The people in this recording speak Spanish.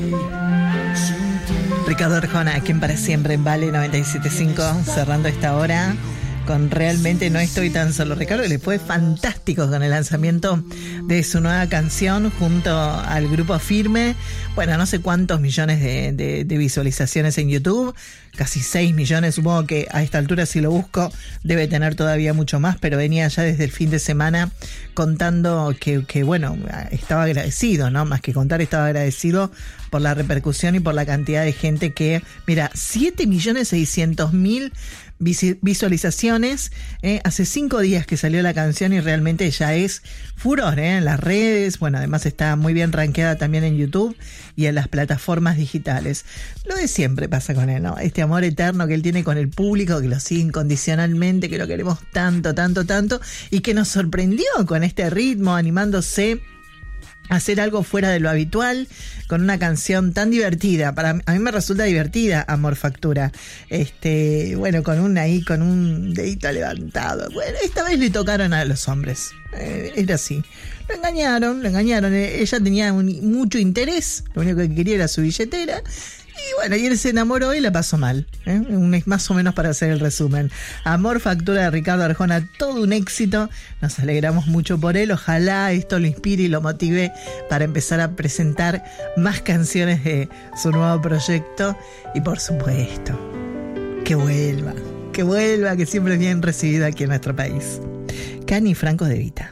Ricardo Arjona, quien para siempre en Vale 97.5, cerrando esta hora con Realmente No Estoy Tan Solo. Ricardo le fue fantástico con el lanzamiento de su nueva canción junto al grupo Firme. Bueno, no sé cuántos millones de visualizaciones en YouTube, casi 6 millones. Supongo que a esta altura, si lo busco, debe tener todavía mucho más, pero venía ya desde el fin de semana contando que bueno, estaba agradecido, ¿no? Más que contar, estaba agradecido por la repercusión y por la cantidad de gente que, mira, 7.600.000 visualizaciones, hace 5 días que salió la canción y realmente ya es furor en las redes. Bueno, además está muy bien rankeada también en YouTube y en las plataformas digitales. Lo de siempre pasa con él, ¿no? Este amor eterno que él tiene con el público, que lo sigue incondicionalmente, que lo queremos tanto, tanto, tanto, y que nos sorprendió con este ritmo, animándose hacer algo fuera de lo habitual, con una canción tan divertida. A mí me resulta divertida Amor Factura. Bueno, con un dedito levantado. Bueno, esta vez le tocaron a los hombres. Era así. Lo engañaron. Ella tenía mucho interés. Lo único que quería era su billetera. Y bueno, y él se enamoró y la pasó mal. Más o menos para hacer el resumen. Amor Factura de Ricardo Arjona, todo un éxito. Nos alegramos mucho por él. Ojalá esto lo inspire y lo motive para empezar a presentar más canciones de su nuevo proyecto. Y por supuesto, que vuelva, que siempre es bien recibido aquí en nuestro país. Cani Franco de Vita.